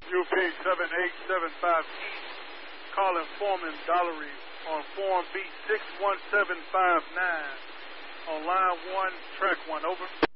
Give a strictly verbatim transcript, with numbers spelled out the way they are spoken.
U P seven eight seven five East, calling Foreman Dollery on form B six one seven five nine on line one, track one, over.